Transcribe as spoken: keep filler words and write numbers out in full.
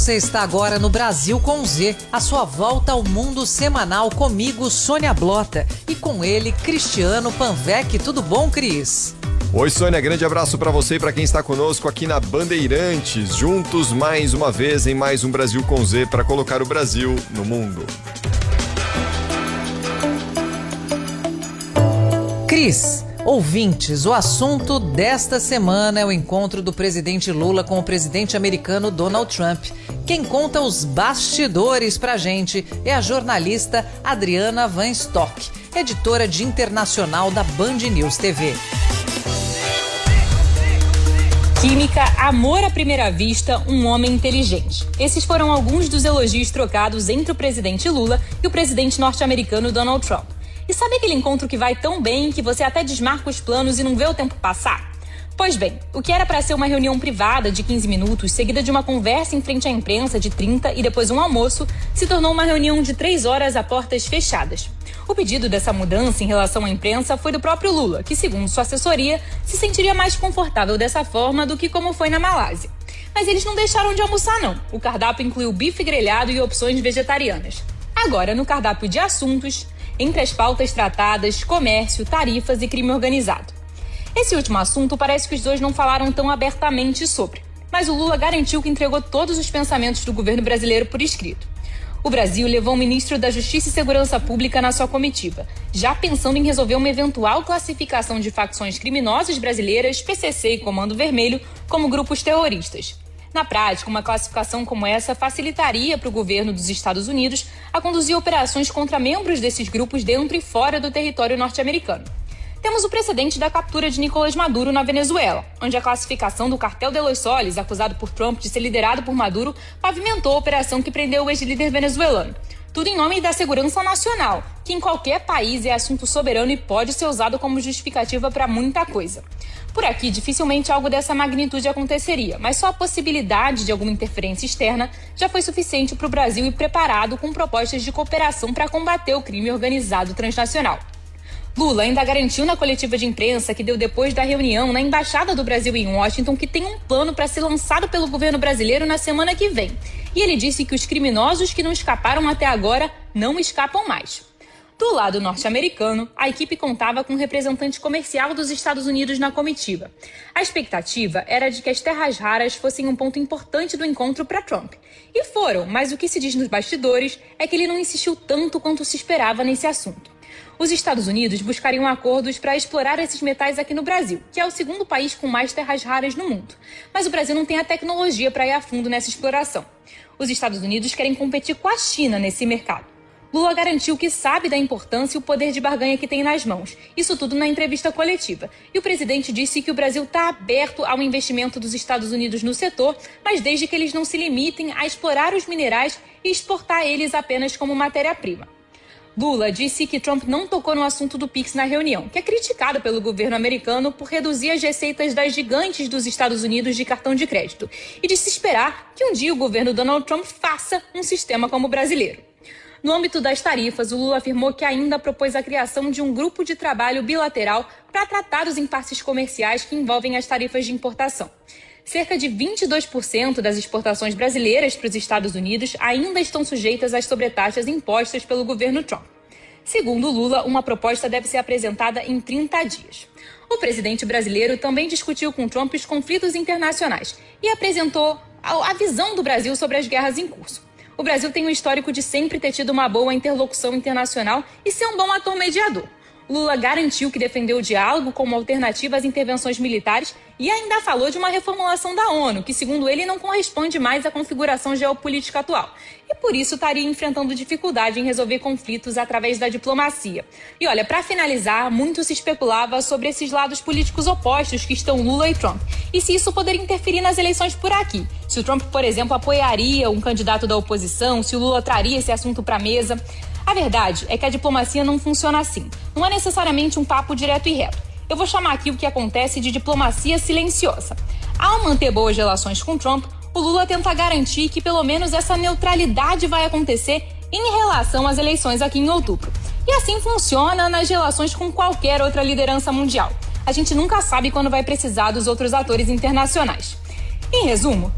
Você está agora no Brasil com Z, a sua volta ao mundo semanal comigo, Sônia Blota, e com ele, Cristiano Panvec. Tudo bom, Cris? Oi, Sônia, grande abraço para você e para quem está conosco aqui na Bandeirantes, juntos mais uma vez em mais um Brasil com Z para colocar o Brasil no mundo. Cris, ouvintes, o assunto desta semana é o encontro do presidente Lula com o presidente americano Donald Trump. Quem conta os bastidores pra gente é a jornalista Adriana Van Stock, editora de internacional da Band News T V. Química, amor à primeira vista, um homem inteligente. Esses foram alguns dos elogios trocados entre o presidente Lula e o presidente norte-americano Donald Trump. E sabe aquele encontro que vai tão bem que você até desmarca os planos e não vê o tempo passar? Pois bem, o que era para ser uma reunião privada de quinze minutos, seguida de uma conversa em frente à imprensa de trinta e depois um almoço, se tornou uma reunião de três horas a portas fechadas. O pedido dessa mudança em relação à imprensa foi do próprio Lula, que, segundo sua assessoria, se sentiria mais confortável dessa forma do que como foi na Malásia. Mas eles não deixaram de almoçar, não. O cardápio incluiu bife grelhado e opções vegetarianas. Agora, no cardápio de assuntos, entre as pautas tratadas, comércio, tarifas e crime organizado. Esse último assunto parece que os dois não falaram tão abertamente sobre, mas o Lula garantiu que entregou todos os pensamentos do governo brasileiro por escrito. O Brasil levou o ministro da Justiça e Segurança Pública na sua comitiva, já pensando em resolver uma eventual classificação de facções criminosas brasileiras, P C C e Comando Vermelho, como grupos terroristas. Na prática, uma classificação como essa facilitaria para o governo dos Estados Unidos a conduzir operações contra membros desses grupos dentro e fora do território norte-americano. Temos o precedente da captura de Nicolás Maduro na Venezuela, onde a classificação do Cartel de los Soles, acusado por Trump de ser liderado por Maduro, pavimentou a operação que prendeu o ex-líder venezuelano. Tudo em nome da segurança nacional, que em qualquer país é assunto soberano e pode ser usado como justificativa para muita coisa. Por aqui, dificilmente algo dessa magnitude aconteceria, mas só a possibilidade de alguma interferência externa já foi suficiente para o Brasil ir preparado com propostas de cooperação para combater o crime organizado transnacional. Lula ainda garantiu na coletiva de imprensa que deu depois da reunião na Embaixada do Brasil em Washington que tem um plano para ser lançado pelo governo brasileiro na semana que vem. E ele disse que os criminosos que não escaparam até agora não escapam mais. Do lado norte-americano, a equipe contava com um representante comercial dos Estados Unidos na comitiva. A expectativa era de que as terras raras fossem um ponto importante do encontro para Trump. E foram, mas o que se diz nos bastidores é que ele não insistiu tanto quanto se esperava nesse assunto. Os Estados Unidos buscariam acordos para explorar esses metais aqui no Brasil, que é o segundo país com mais terras raras no mundo. Mas o Brasil não tem a tecnologia para ir a fundo nessa exploração. Os Estados Unidos querem competir com a China nesse mercado. Lula garantiu que sabe da importância e o poder de barganha que tem nas mãos. Isso tudo na entrevista coletiva. E o presidente disse que o Brasil está aberto ao investimento dos Estados Unidos no setor, mas desde que eles não se limitem a explorar os minerais e exportar eles apenas como matéria-prima. Lula disse que Trump não tocou no assunto do Pix na reunião, que é criticado pelo governo americano por reduzir as receitas das gigantes dos Estados Unidos de cartão de crédito, e disse esperar que um dia o governo Donald Trump faça um sistema como o brasileiro. No âmbito das tarifas, o Lula afirmou que ainda propôs a criação de um grupo de trabalho bilateral para tratar os impasses comerciais que envolvem as tarifas de importação. Cerca de vinte e dois por cento das exportações brasileiras para os Estados Unidos ainda estão sujeitas às sobretaxas impostas pelo governo Trump. Segundo Lula, uma proposta deve ser apresentada em trinta dias. O presidente brasileiro também discutiu com Trump os conflitos internacionais e apresentou a visão do Brasil sobre as guerras em curso. O Brasil tem um histórico de sempre ter tido uma boa interlocução internacional e ser um bom ator mediador. Lula garantiu que defendeu o diálogo como alternativa às intervenções militares e ainda falou de uma reformulação da ONU, que, segundo ele, não corresponde mais à configuração geopolítica atual. E por isso estaria enfrentando dificuldade em resolver conflitos através da diplomacia. E olha, para finalizar, muito se especulava sobre esses lados políticos opostos que estão Lula e Trump. E se isso poderia interferir nas eleições por aqui. Se o Trump, por exemplo, apoiaria um candidato da oposição, se o Lula traria esse assunto para a mesa. A verdade é que a diplomacia não funciona assim. Não é necessariamente um papo direto e reto. Eu vou chamar aqui o que acontece de diplomacia silenciosa. Ao manter boas relações com Trump, o Lula tenta garantir que pelo menos essa neutralidade vai acontecer em relação às eleições aqui em outubro. E assim funciona nas relações com qualquer outra liderança mundial. A gente nunca sabe quando vai precisar dos outros atores internacionais. Em resumo,